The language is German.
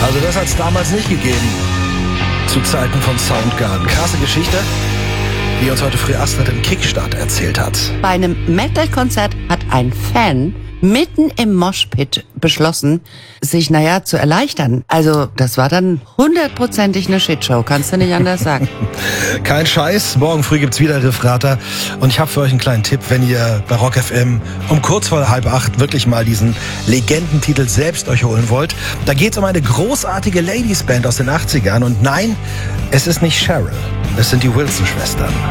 Also das hat es damals nicht gegeben. Zu Zeiten von Soundgarden. Krasse Geschichte, die uns heute früh Astrid im Kickstart erzählt hat. Bei einem Metal-Konzert hat ein Fan mitten im Moshpit beschlossen, sich, zu erleichtern. Also, das war dann 100%ig eine Shitshow, kannst du nicht anders sagen. Kein Scheiß, morgen früh gibt's wieder Riffrater und ich habe für euch einen kleinen Tipp, wenn ihr bei Rock FM um kurz vor 7:30 wirklich mal diesen Legendentitel selbst euch holen wollt. Da geht's um eine großartige Ladies-Band aus den 80ern und nein, es ist nicht Cheryl, es sind die Wilson-Schwestern.